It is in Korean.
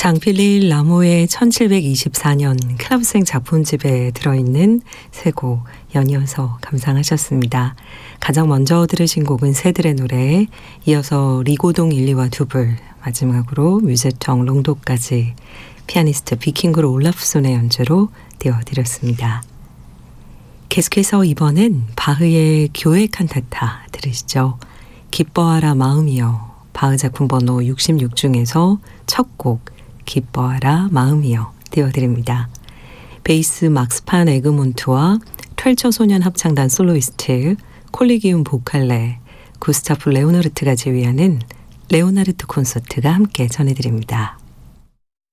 장필릴 라모의 1724년 클라브생 작품집에 들어있는 세 곡 연이어서 감상하셨습니다. 가장 먼저 들으신 곡은 새들의 노래, 이어서 리고동 1, 2와 두불, 마지막으로 뮤제청 롱도까지 피아니스트 비킹그로 올라프손의 연주로 띄워드렸습니다. 계속해서 이번엔 바흐의 교회 칸타타 들으시죠. 기뻐하라 마음이여, 바흐 작품 번호 66 중에서 첫 곡 기뻐하라 마음이여 띄워드립니다. 베이스 막스판 에그몬트와 펼처 소년 합창단 솔로이스트 콜리기움 보칼레, 구스타프 레오나르트가 지휘하는 레오나르트 콘서트가 함께 전해드립니다.